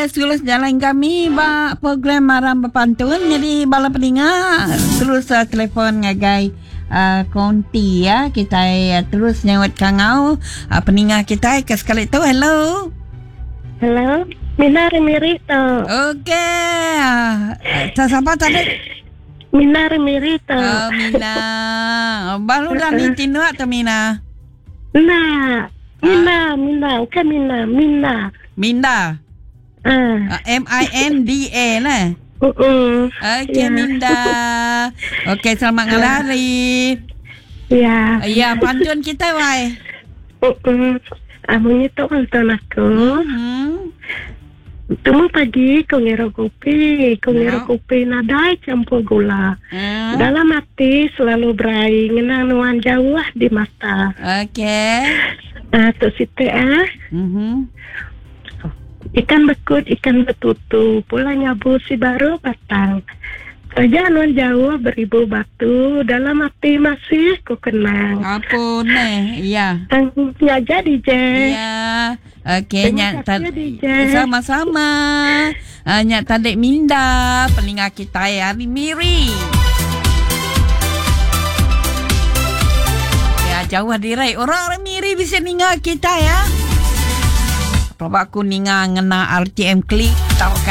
terus jalan kami program Maram Berpantun. Jadi bala peninga terus telefon ngagai konti ya. Kita terus nyawat kangau peninga kita ke sekali tu. Hello. Hello, Mina Remirito. Okey. Siapa tadi? Mina Remirito. Oh, Mina. Baru dah ni tinu atau Mina? Mina, bukan Mina. Minda. MINDA lah. Okey, Minda. Okey, selamat ngelari. Ya. Ya, pantun kita, wai. Amunya tu pantun aku. Temu pagi kau ngira kopi nadai campur gula. Dalam hati selalu berai ngenang nuan jauh di mata. Okey. Tu situ ikan bekut, ikan betutu, pula nyabu si baru batang. Saja nuan jauh beribu batu, dalam hati masih ku kenang. Apa ni? Ya. Ya jadi je. Ya. Okey, nyak DJ. sama-sama. Nyak tadik Minda, peninga kita ya, Miri. Ya, jauh dirai. Orang Miri bisa ninga kita ya. Coba aku ninga ngena RTM klik tahu